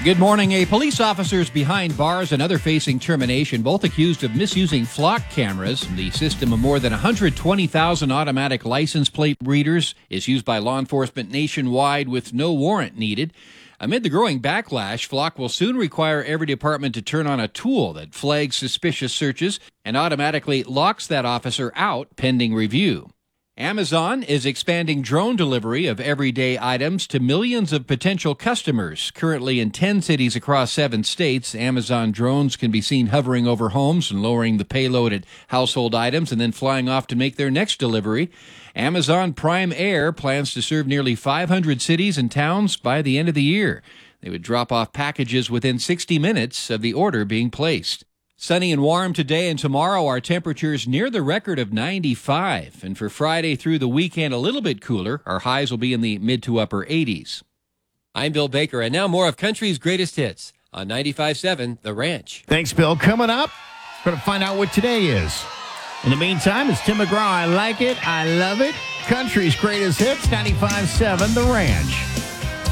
Good morning. A police officer is behind bars, another facing termination, both accused of misusing flock cameras. The system of more than 120,000 automatic license plate readers is used by law enforcement nationwide with no warrant needed. Amid the growing backlash, Flock will soon require every department to turn on a tool that flags suspicious searches and automatically locks that officer out pending review. Amazon is expanding drone delivery of everyday items to millions of potential customers. Currently in 10 cities across 7 states, Amazon drones can be seen hovering over homes and lowering the payload at household items and then flying off to make their next delivery. Amazon Prime Air plans to serve nearly 500 cities and towns by the end of the year. They would drop off packages within 60 minutes of the order being placed. Sunny and warm today and tomorrow. Our temperatures near the record of 95. And for Friday through the weekend, a little bit cooler. Our highs will be in the mid to upper 80s. I'm Bill Baker, and now more of country's greatest hits on 95.7 The Ranch. Thanks, Bill. Coming up, we're going to find out what today is. In the meantime, it's Tim McGraw. I like it. I love it. Country's greatest hits, 95.7 The Ranch.